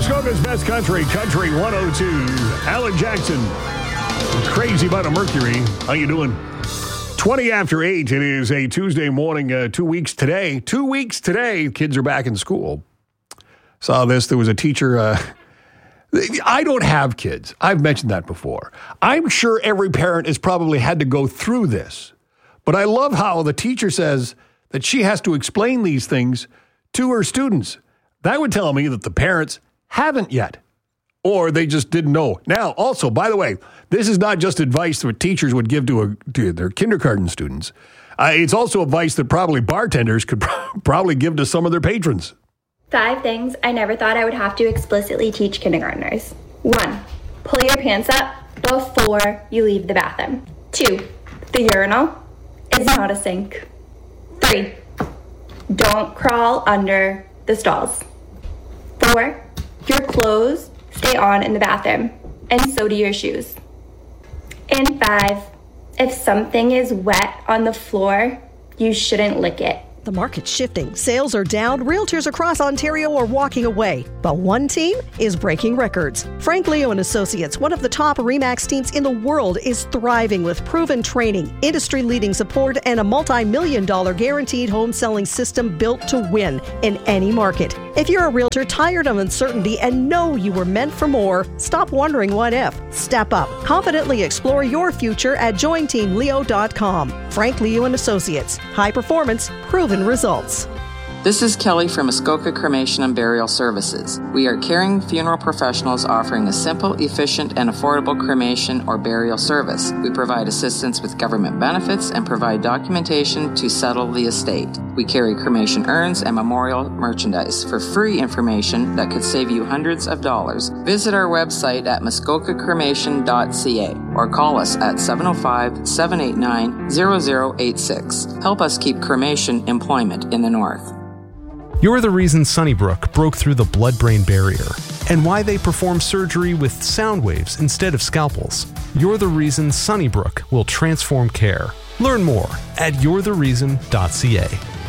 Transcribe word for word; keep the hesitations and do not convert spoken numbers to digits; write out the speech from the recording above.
Muskoka's Best Country, Country one oh two. Alan Jackson, Crazy About a Mercury. How you doing? twenty after eight. It is a Tuesday morning, uh, two weeks today. Two weeks today, kids are back in school. Saw this. There was a teacher. Uh, I don't have kids. I've mentioned that before. I'm sure every parent has probably had to go through this. But I love how the teacher says that she has to explain these things to her students. That would tell me that the parents haven't yet, or they just didn't know. Now, also, by the way, this is not just advice that teachers would give to, a, to their kindergarten students. Uh, it's also advice that probably bartenders could probably give to some of their patrons. Five things I never thought I would have to explicitly teach kindergartners. One, pull your pants up before you leave the bathroom. Two, the urinal is not a sink. Three, don't crawl under the stalls. Four, your clothes stay on in the bathroom, and so do your shoes. And five, if something is wet on the floor, you shouldn't lick it. The market's shifting. Sales are down. Realtors across Ontario are walking away. But one team is breaking records. Frank Leo and Associates, one of the top RE/MAX teams in the world, is thriving with proven training, industry-leading support, and a multi-million dollar guaranteed home selling system built to win in any market. If you're a realtor tired of uncertainty and know you were meant for more, stop wondering what if. Step up. Confidently explore your future at join team leo dot com. Frank Leo and Associates. High performance, proven results. This is Kelly from Muskoka Cremation and Burial Services. We are caring funeral professionals offering a simple, efficient, and affordable cremation or burial service. We provide assistance with government benefits and provide documentation to settle the estate. We carry cremation urns and memorial merchandise. For free information that could save you hundreds of dollars, visit our website at muskoka cremation dot c a or call us at seven oh five, seven eight nine, zero zero eight six. Help us keep cremation employment in the North. You're the reason Sunnybrook broke through the blood-brain barrier and why they perform surgery with sound waves instead of scalpels. You're the reason Sunnybrook will transform care. Learn more at you're the reason dot c a.